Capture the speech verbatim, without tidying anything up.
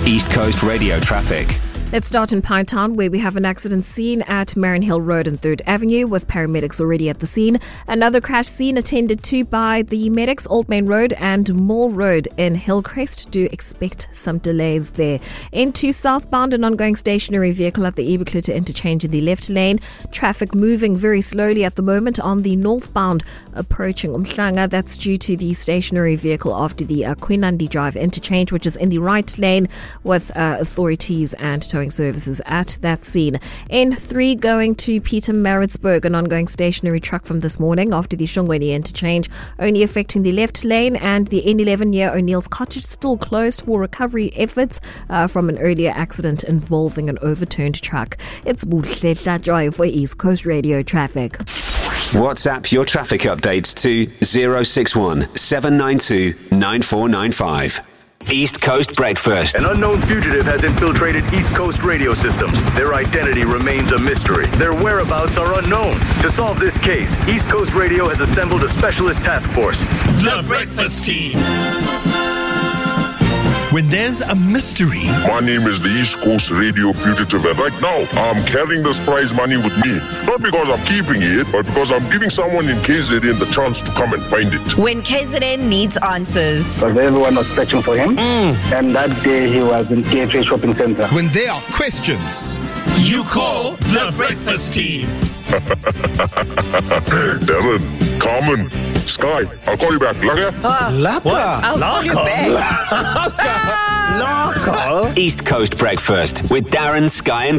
East Coast Radio traffic. Let's start in Pinetown, where we have an accident scene at Marion Hill Road and third Avenue, with paramedics already at the scene. Another crash scene attended to by the medics, Old Main Road and Mall Road in Hillcrest. Do expect some delays there. Into southbound, an ongoing stationary vehicle at the Eberklute interchange in the left lane. Traffic moving very slowly at the moment on the northbound approaching Umhlanga. That's due to the stationary vehicle after the uh, Quinandi Drive interchange, which is in the right lane, with uh, authorities and towing services at that scene. N three going to Pietermaritzburg, an ongoing stationary truck from this morning after the Shongweni interchange, only affecting the left lane, and the N eleven near O'Neill's Cottage still closed for recovery efforts uh, from an earlier accident involving an overturned truck. It's Buhle Hlatjoy for East Coast Radio traffic. WhatsApp your traffic updates to zero six one seven nine two nine four nine five. East Coast Breakfast. An unknown fugitive has infiltrated East Coast radio systems. Their identity remains a mystery. Their whereabouts are unknown. To solve this case, East Coast Radio has assembled a specialist task force. The Breakfast Team. When there's a mystery... My name is the East Coast Radio Fugitive, and right now, I'm carrying this prize money with me. Not because I'm keeping it, but because I'm giving someone in K Z N the chance to come and find it. When K Z N needs answers. Because everyone was searching for him, Mm. and that day he was in K F A Shopping Center. When there are questions, you call the Breakfast Team. Darren, Carmen, Sky, I'll call you back. Laka? Lapa. I'll call you back. East Coast Breakfast with Darren, Sky and